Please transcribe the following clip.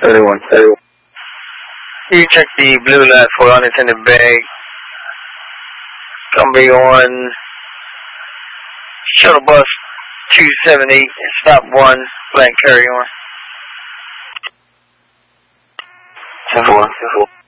31. You check the blue light for unattended bag. Gonna be on shuttle bus 278, stop 1, flight carry on. 10-4.